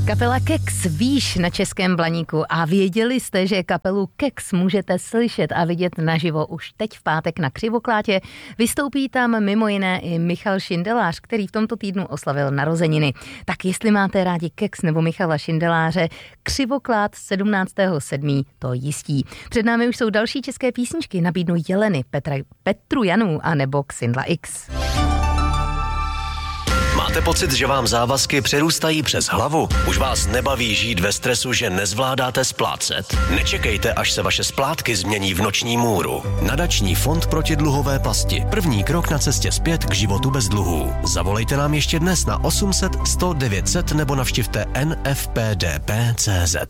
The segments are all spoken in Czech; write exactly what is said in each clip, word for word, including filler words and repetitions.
Kapela Keks výš na Českém Blaníku a věděli jste, že kapelu Keks můžete slyšet a vidět naživo už teď v pátek na Křivoklátě. Vystoupí tam mimo jiné i Michal Šindelář, který v tomto týdnu oslavil narozeniny. Tak jestli máte rádi Keks nebo Michala Šindeláře, Křivoklát sedmnáctého sedmého to jistí. Před námi už jsou další české písničky, nabídnu Jeleny, Petra, Petru Janu a nebo Xindla X. Máte pocit, že vám závazky přerůstají přes hlavu? Už vás nebaví žít ve stresu, že nezvládáte splácet? Nečekejte, až se vaše splátky změní v noční můru. Nadační fond proti dluhové pasti. První krok na cestě zpět k životu bez dluhů. Zavolejte nám ještě dnes na osm set sto devět set nebo navštivte n f p d p tečka c z.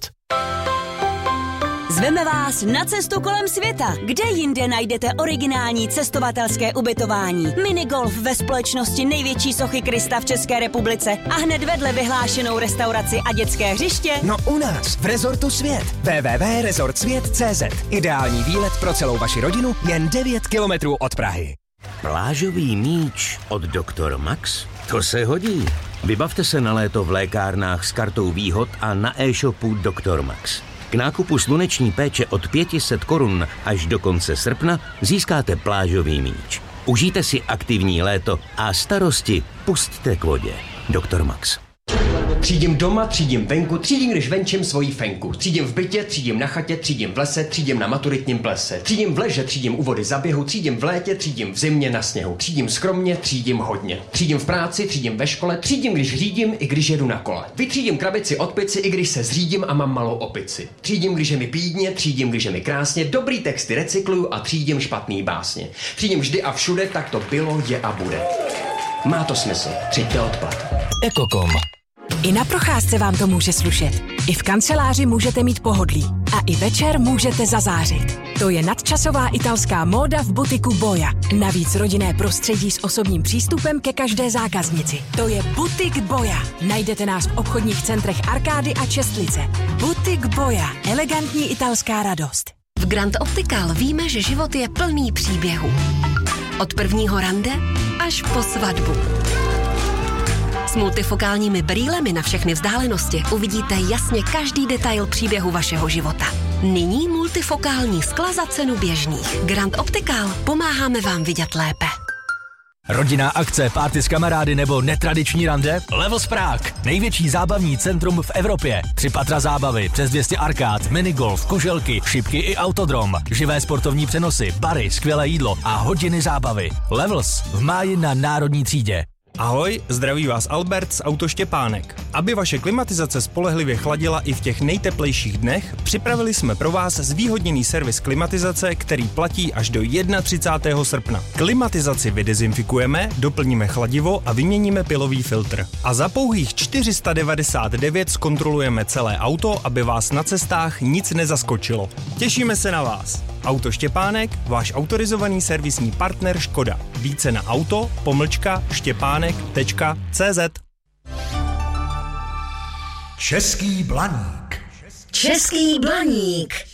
Zveme vás na cestu kolem světa. Kde jinde najdete originální cestovatelské ubytování? Minigolf ve společnosti největší sochy Krista v České republice a hned vedle vyhlášenou restauraci a dětské hřiště? No u nás, v Rezortu Svět. w w w tečka rezort svět tečka c z. Ideální výlet pro celou vaši rodinu jen devět kilometrů od Prahy. Plážový míč od doktor Max? To se hodí. Vybavte se na léto v lékárnách s kartou výhod a na e-shopu doktor Max. K nákupu sluneční péče od pět set korun až do konce srpna získáte plážový míč. Užijte si aktivní léto a starosti pusťte k vodě. doktor Max. Třídím doma, třídím venku, třídím, když venčím svoji fenku. Třídím v bytě, třídím na chatě, třídím v lese, třídím na maturitním plese. Třídím v leže, třídím u vody za běhu, třídím v létě, třídím v zimě na sněhu. Třídím skromně, třídím hodně. Třídím v práci, třídím ve škole, třídím, když řídím, i když jedu na kole. Vytřídím krabici od pici, i když se zřídím a mám malou opici. Třídím, když je mi pídně, třídím, když je mi krásně, dobrý texty recykluju a třídím špatný básně. Třídím vždy a všude, tak to bylo, je a bude. Má to smysl. Třiďte odpad. Ekokom. I na procházce vám to může slušet. I v kanceláři můžete mít pohodlí. A i večer můžete zazářit. To je nadčasová italská móda v butiku Boja. Navíc rodinné prostředí s osobním přístupem ke každé zákaznici. To je Butik Boja. Najdete nás v obchodních centrech Arkády a Čestlice. Butik Boja. Elegantní italská radost. V Grand Optical víme, že život je plný příběhů. Od prvního rande až po svatbu. S multifokálními brýlemi na všechny vzdálenosti uvidíte jasně každý detail příběhu vašeho života. Nyní multifokální skla za cenu běžných. Grand Optical. Pomáháme vám vidět lépe. Rodinná akce, party s kamarády nebo netradiční rande? Levels Prague. Největší zábavní centrum v Evropě. Tři patra zábavy, přes dvě stě arkád, minigolf, kuželky, šipky i autodrom. Živé sportovní přenosy, bary, skvělé jídlo a hodiny zábavy. Levels v máji na Národní třídě. Ahoj, zdraví vás Albert z Auto Štěpánek. Aby vaše klimatizace spolehlivě chladila i v těch nejteplejších dnech, připravili jsme pro vás zvýhodněný servis klimatizace, který platí až do třicátého prvního srpna. Klimatizaci vydezinfikujeme, doplníme chladivo a vyměníme pilový filtr. A za pouhých čtyři sta devadesát devět zkontrolujeme celé auto, aby vás na cestách nic nezaskočilo. Těšíme se na vás. Auto Štěpánek, váš autorizovaný servisní partner Škoda. Více na auto pomlčka štěpánek tečka cé zet. Český Blaník. Český Blaník.